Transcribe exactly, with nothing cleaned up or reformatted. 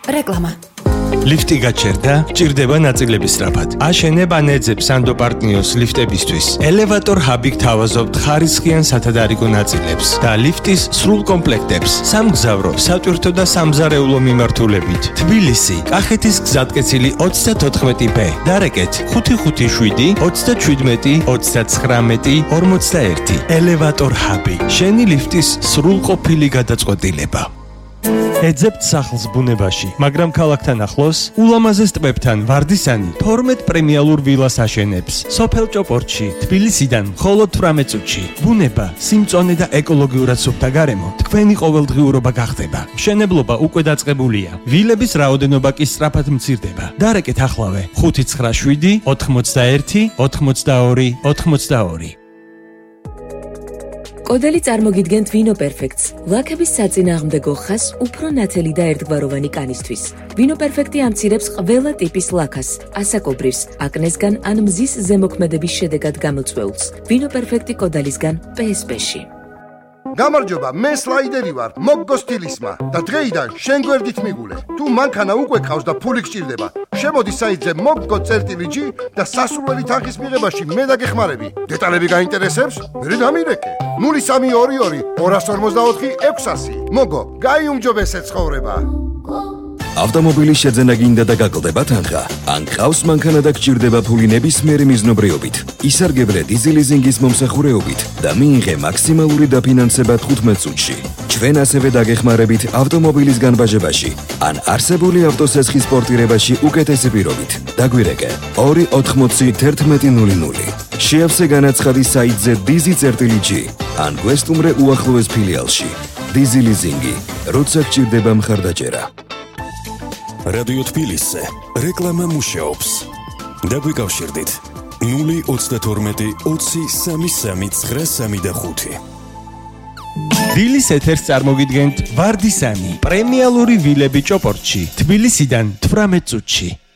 რეკლამა. ლიფტი გაჩერდა, ჭირდება ნაწილების სწრაფად. აშენებ ან ეძებ სანდო პარტნიოს ლიფტებისთვის. ელევატორ ჰაბი გთავაზობთ ხარისხიან სათადარიგო ნაწილებს და ლიფტის სრულ კომპლექტებს. სამგზავრო, სატვირთო და სამზარეულო მიმართულებით. თბილისი, კახეთის გზატკეცილი ოცდათოთხმეტი ბ. დარეკეთ ხუთი ხუთი შვიდი ოცდაჩვიდმეტი ოცდაცხრამეტი ორმოცდაერთი. ელევატორ ჰაბი. შენი ლიფტის სრულყოფილი გადაწყვეტილება. ეძებთ სახლს ბუნებაში, მაგრამ ქალაქთან ახლოს, ულამაზეს ტბებთან ვარდისანი თორმეტ პრემიალურ ვილას აშენებს. სოფელ ჭოპორტში, თბილისიდან მხოლოდ თვრამეტ წუთში. ბუნება, სიმწონე და ეკოლოგიურად სუფთა გარემო თქვენი ყოველდღიურობა გახდება. მშენებლობა უკვე დაწყებულია. ვილების რაოდენობა კი სწრაფად მცირდება. დარეკეთ ახლავე ხუთი ცხრა შვიდი ოთხმოცდაერთი ოთხმოცდაორი ოთხმოცდაორი. კოდელი წარმოგიდგენთ ვინო პერფექტს, ლაქების საწინააღმდეგო ხას უფრო ნათელი და ერთგვაროვანი კანისთვის. ვინო პერფექტი ამცირებს ყველა ტიპის ლაქას, ასაკობრირს, აკნესგან ან მზის ზემოქმედების შედეგად გამოწვეულს. ვინო პერფექტი კოდალისგან პე ეს პე-ში. გამარჯობა, მე სლაიდერი ვარ, მოგგო სტილისმა და დღეიდან შენ გვერდით მიგულე. თუ მანქანა უკვე ყავს და ფული გჭირდება, შემოდი საიტზე მოგგო წერტილი ჯი და სასურველი თანხის მიღებაში მე დაგეხმარები. დეტალები გაინტერესებს? მე დამირეკე. ნული სამი ორი ორი ორას ორმოცდაოთხი ექვსასი. მოგო, გაიუმჯობესე ცხოვრება. ავტომობილის შეძენა გინდა და გაკლდება თანხა. ან ყავს მანქანა და გჭირდება ფული ნებისმიერი მიზნობრიობით. ისარგებლე დიზი ლიზინგის მომსახურეობით და მიიღე მაქსიმალური დაფინანსება თხუთმეტ წუთში. ჩვენ ასევე დაგეხმარებით ავტომობილის განბაჟებაში ან არსებული ავტოსესხის პორტირებაში უკეთესი პირობით. დაგვირეკე ორი ოთხმოცი თერთმეტი ნული ნული. შეავსე განაცხადი საიტზე დიზი წერტილი ჯი ან გვესტუმრე უახლოეს ფილიალში. დიზი ლიზინგი, როცა გჭირდება მხარდაჭერა. რადიო თბილისზე რეკლამა მუშაობს. დაგვიკავშირდით ნული ოცდათორმეტი ოცი სამი სამი ცხრა სამი და ხუთი. დილის ეთერს წარმოგიდგენთ ვარდისანი პრემიალური ვილები ჭოპორტში, თბილისიდან თვრამეტ წუთში.